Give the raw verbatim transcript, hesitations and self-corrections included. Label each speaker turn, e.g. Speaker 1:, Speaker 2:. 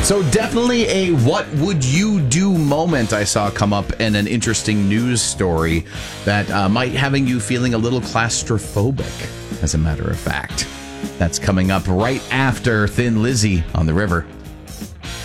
Speaker 1: So definitely a what would you do moment I saw come up in an interesting news story that uh, might having you feeling a little claustrophobic, as a matter of fact. That's coming up right after Thin Lizzy on the River.